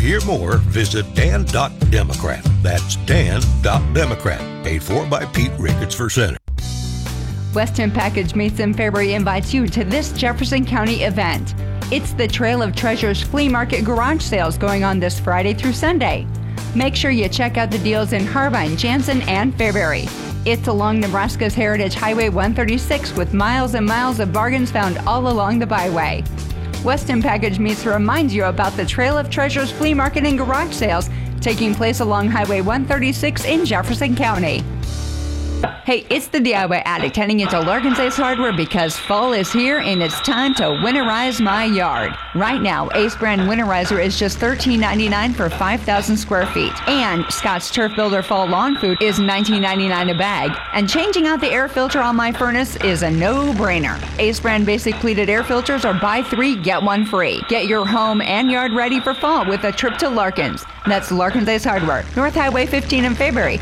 hear more, visit dan.democrat. That's dan.democrat. Paid for by Pete Ricketts for Senate. Weston Package Meats in Fairbury invites you to this Jefferson County event. It's the Trail of Treasures Flea Market Garage Sales going on this Friday through Sunday. Make sure you check out the deals in Harbine, Jansen, and Fairbury. It's along Nebraska's Heritage Highway 136 with miles and miles of bargains found all along the byway. Weston Package Meats reminds you about the Trail of Treasures Flea Market and Garage Sales taking place along Highway 136 in Jefferson County. Hey, it's the DIY Addict heading into Larkin's Ace Hardware because fall is here and it's time to winterize my yard. Right now, Ace brand winterizer is just $13.99 for 5,000 square feet. And Scott's Turf Builder Fall Lawn Food is $19.99 a bag. And changing out the air filter on my furnace is a no-brainer. Ace brand basic pleated air filters are buy 3, get 1 free. Get your home and yard ready for fall with a trip to Larkin's. That's Larkin's Ace Hardware, North Highway 15 in Fairbury.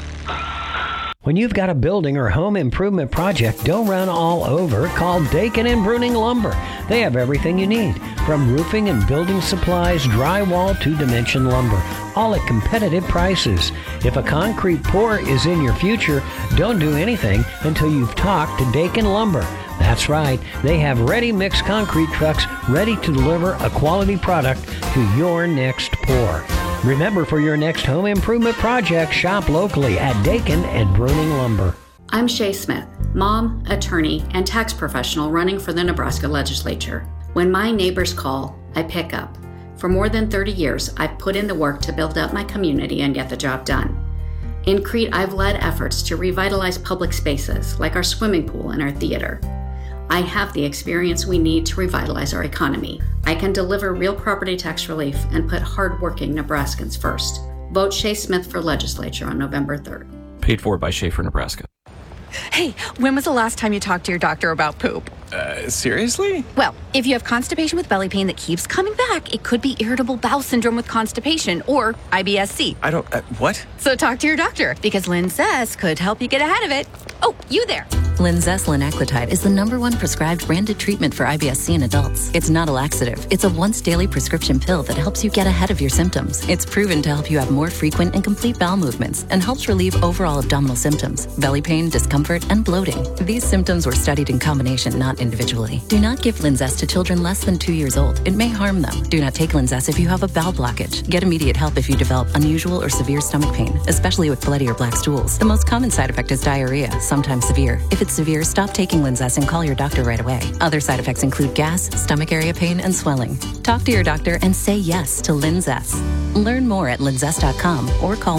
When you've got a building or home improvement project, don't run all over. Call Dakin and Bruning Lumber. They have everything you need, from roofing and building supplies, drywall to dimension lumber, all at competitive prices. If a concrete pour is in your future, don't do anything until you've talked to Dakin Lumber. That's right, they have ready mixed concrete trucks ready to deliver a quality product to your next pour. Remember, for your next home improvement project, shop locally at Dakin and Bruning Lumber. I'm Shay Smith, mom, attorney, and tax professional running for the Nebraska legislature. When my neighbors call, I pick up. For more than 30 years, I've put in the work to build up my community and get the job done. In Crete, I've led efforts to revitalize public spaces like our swimming pool and our theater. I have the experience we need to revitalize our economy. I can deliver real property tax relief and put hardworking Nebraskans first. Vote Shay Smith for legislature on November 3rd. Paid for by Schaefer, Nebraska. Hey, when was the last time you talked to your doctor about poop? Seriously? Well, if you have constipation with belly pain that keeps coming back, it could be irritable bowel syndrome with constipation or IBS-C. I don't, what? So talk to your doctor, because Linzess could help you get ahead of it. Oh, you there. Linzess linaclotide is the #1 prescribed branded treatment for IBS-C in adults. It's not a laxative. It's a once-daily prescription pill that helps you get ahead of your symptoms. It's proven to help you have more frequent and complete bowel movements and helps relieve overall abdominal symptoms, belly pain, discomfort, and bloating. These symptoms were studied in combination, not individually. Do not give Linzess to children less than 2 years old. It may harm them. Do not take Linzess if you have a bowel blockage. Get immediate help if you develop unusual or severe stomach pain, especially with bloody or black stools. The most common side effect is diarrhea, sometimes severe. If it's severe, stop taking Linzess and call your doctor right away. Other side effects include gas, stomach area pain, and swelling. Talk to your doctor and say yes to Linzess. Learn more at linzess.com or call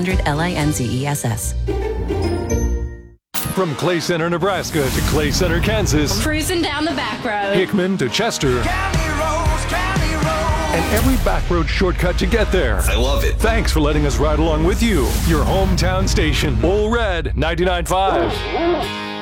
1-800-LINZESS. From Clay Center, Nebraska to Clay Center, Kansas. Cruising down the back road. Hickman to Chester. County roads. And every back road shortcut to get there. I love it. Thanks for letting us ride along with you. Your hometown station, Bull Red 99.5.